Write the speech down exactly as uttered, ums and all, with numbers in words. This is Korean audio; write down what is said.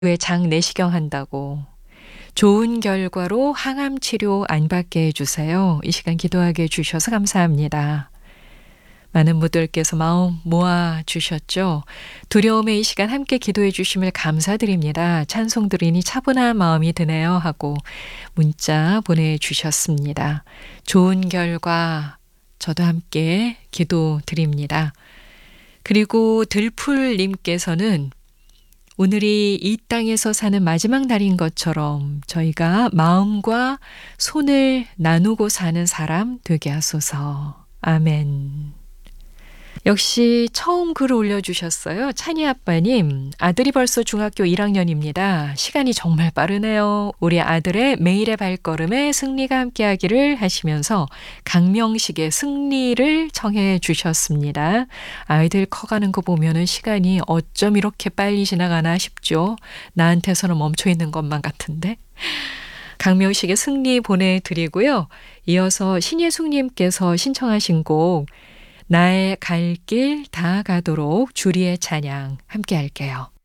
왜 장 내시경 한다고 좋은 결과로 항암 치료 안 받게 해 주세요. 이 시간 기도하게 해 주셔서 감사합니다. 많은 분들께서 마음 모아 주셨죠. 두려움의 이 시간 함께 기도해 주심을 감사드립니다. 찬송 드리니 차분한 마음이 드네요 하고 문자 보내주셨습니다. 좋은 결과 저도 함께 기도드립니다. 그리고 들풀님께서는 오늘이 이 땅에서 사는 마지막 날인 것처럼 저희가 마음과 손을 나누고 사는 사람 되게 하소서. 아멘. 역시 처음 글을 올려주셨어요. 찬이 아빠님, 아들이 벌써 중학교 일 학년입니다. 시간이 정말 빠르네요. 우리 아들의 매일의 발걸음에 승리가 함께하기를 하시면서 강명식의 승리를 청해 주셨습니다. 아이들 커가는 거 보면은 시간이 어쩜 이렇게 빨리 지나가나 싶죠. 나한테서는 멈춰 있는 것만 같은데. 강명식의 승리 보내드리고요. 이어서 신예숙님께서 신청하신 곡 나의 갈 길 다 가도록 주리의 찬양 함께 할게요.